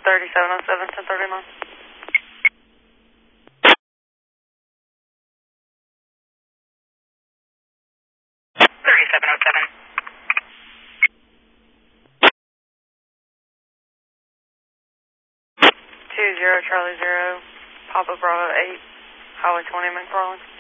3707, 1039. 3707. 20 Charlie 0, Papa Bravo 8, Highway 20, McFarland.